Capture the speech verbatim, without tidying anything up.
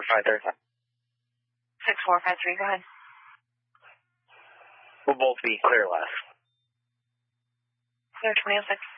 five three five. six four five three, go ahead. We'll both be clear left. Clear twenty oh six.